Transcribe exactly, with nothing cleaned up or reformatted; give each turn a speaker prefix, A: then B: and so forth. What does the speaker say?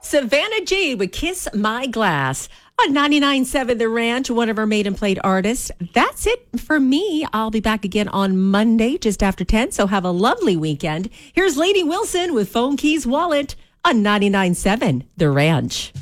A: Savannah G would Kiss My Glass on ninety-nine point seven The Ranch, one of our maiden played artists. That's it for me. I'll be back again on Monday just after ten, so have a lovely weekend. Here's Lady Wilson with Phone Keys Wallet on ninety-nine point seven The Ranch.